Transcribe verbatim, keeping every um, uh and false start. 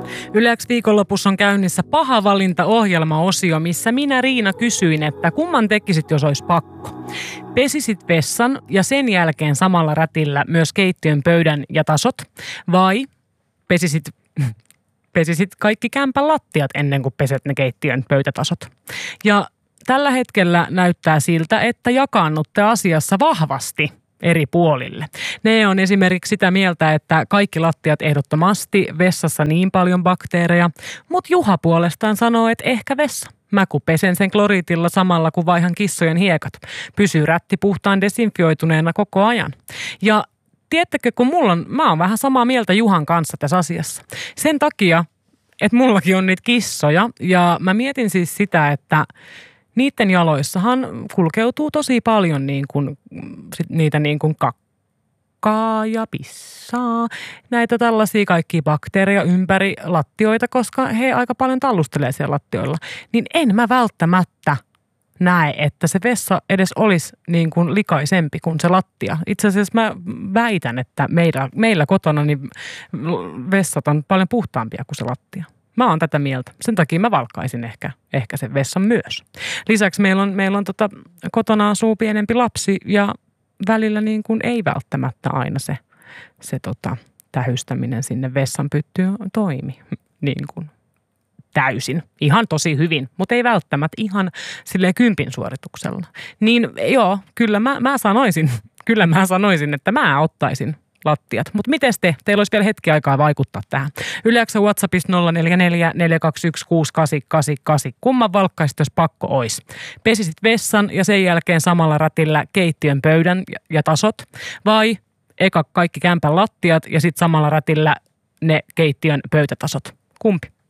Yle X viikonlopussa on käynnissä paha valinta-ohjelmaosio, missä minä Riina kysyin, että kumman tekisit, jos olisi pakko. Pesisit vessan ja sen jälkeen samalla rätillä myös keittiön pöydän ja tasot, vai pesisit, pesisit kaikki kämpän lattiat ennen kuin peset ne keittiön pöytätasot. Ja tällä hetkellä näyttää siltä, että jakaannutte asiassa vahvasti eri puolille. Ne on esimerkiksi sitä mieltä, että kaikki lattiat ehdottomasti, vessassa niin paljon bakteereja, mutta Juha puolestaan sanoo, että ehkä vessa. Mä kun pesen sen kloriitilla samalla kun vaihan kissojen hiekat. Pysyy rätti puhtaan desinfioituneena koko ajan. Ja tiedättekö, kun mulla on, mä oon vähän samaa mieltä Juhan kanssa tässä asiassa. Sen takia, että mullakin on niitä kissoja ja mä mietin siis sitä, että niiden jaloissahan kulkeutuu tosi paljon niin kuin, niitä niin kuin kakkaa ja pissaa, näitä tällaisia kaikkia bakteereja ympäri lattioita, koska he aika paljon tallustelee siellä lattioilla. Niin en mä välttämättä näe, että se vessa edes olisi niin kuin likaisempi kuin se lattia. Itse asiassa mä väitän, että meillä, meillä kotona niin vessat on paljon puhtaampia kuin se lattia. Mä oon tätä mieltä. Sen takia mä valkaisin ehkä, ehkä sen vessan myös. Lisäksi meillä on, meillä on tota, kotona asuu pienempi lapsi ja välillä niin kuin ei välttämättä aina se, se tota, tähystäminen sinne vessan pyttyyn toimi niin kuin täysin. Ihan tosi hyvin, mutta ei välttämättä ihan silleen kympin suorituksella. Niin joo, kyllä mä, mä sanoisin, kyllä mä sanoisin, että mä ottaisin lattiat. Mutta miten te? Teillä olisi vielä hetki aikaa vaikuttaa tähän. Yle X WhatsAppista nolla neljä neljä neljä kaksi yksi kuusi kahdeksan kahdeksan kahdeksan. Kumman valkkaisit, jos pakko olisi? Pesisit vessan ja sen jälkeen samalla rätillä keittiön pöydän ja, ja tasot? Vai eka kaikki kämpän lattiat ja sitten samalla rätillä ne keittiön pöytätasot? Kumpi?